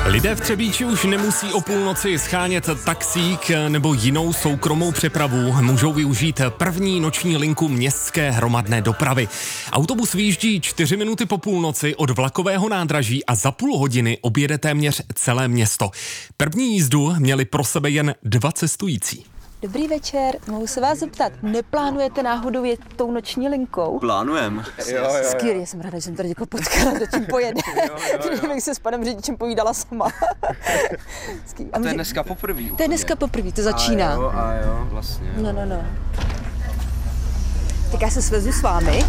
Lidé v Třebíči už nemusí o půlnoci schánět taxík nebo jinou soukromou přepravu. Můžou využít první noční linku městské hromadné dopravy. Autobus vyjíždí 4 minuty po půlnoci od vlakového nádraží a za půl hodiny objede téměř celé město. První jízdu měli pro sebe jen 2 cestující. Dobrý večer, mohu se vás zeptat, neplánujete náhodou jet tou noční linkou? Plánujem. Skvělý, jsem ráda, že jsem tady někoho potkala, do čím pojede. Protože bych se s panem řidičem povídala sama. A to je dneska poprvé. To je dneska poprvé, to začíná. A jo, vlastně. No. Tak já se svezu s vámi.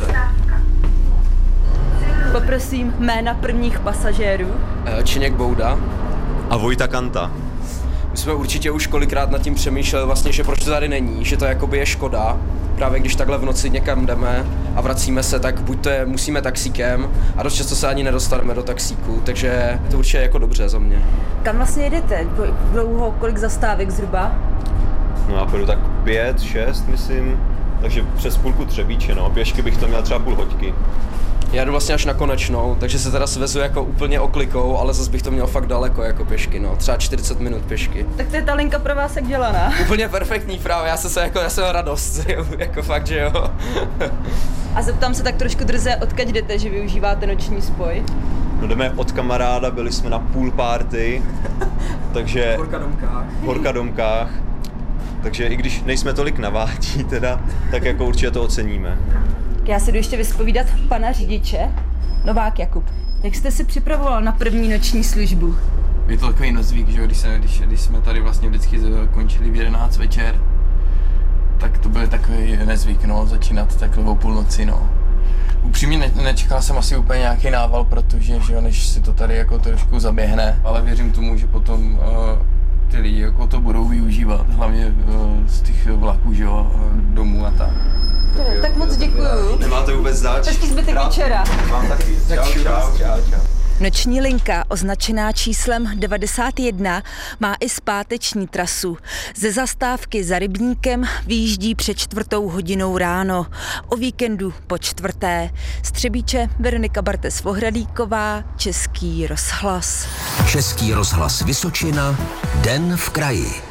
Poprosím jména prvních pasažérů. Činěk Bouda. A Vojta Kanta. My jsme určitě už kolikrát nad tím přemýšleli vlastně, že proč to tady není, že to jakoby je škoda. Právě když takhle v noci někam jdeme a vracíme se, tak buď to musíme taxíkem a dost často se ani nedostaneme do taxíku, takže to určitě je jako dobře za mě. Kam vlastně jedete? Dlouho, kolik zastávek zhruba? No já půjdu tak 5, 6, myslím, takže přes půlku Třebíče, no, pěšky bych to měl třeba půl hoďky. Já jdu vlastně až na Konečnou, takže se teda svezu jako úplně oklikou, ale zase bych to měl fakt daleko jako pěšky, no, třeba 40 minut pěšky. Tak to je ta linka pro vás jak dělaná. Úplně perfektní právě, já jsem radost, jako fakt, že jo. A zeptám se tak trošku drze, odkud jdete, že využíváte noční spoj? No jdeme od kamaráda, byli jsme na pool party, takže... V Horka Domkách. Takže i když nejsme tolik navádí teda, tak jako určitě to oceníme. Já si jdu ještě vyspovídat pana řidiče. Novák Jakub. Jak jste si připravoval na první noční službu? Je to takový nezvyk, že když jsme tady vlastně vždycky končili v 11 večer, tak to byl takový nezvyk, no, začínat takhle o půlnoci, no. Upřímně nečekal jsem asi úplně nějaký nával, protože, že jo, než si to tady jako trošku zaběhne, ale věřím tomu, že potom ty lidi jako to budou využívat, hlavně z těch vlaků, že jo, domů a tak. Tak moc děkuju. Nemáte vůbec zač? Hezký zbytek večera. Mám taky. Čau. Noční linka, označená číslem 91, má i zpáteční trasu. Ze zastávky za Rybníkem vyjíždí před 4:00 ráno. O víkendu po 4:00. Z Třebíče Veronika Bartes-Vohradíková, Český rozhlas. Český rozhlas Vysočina, Den v kraji.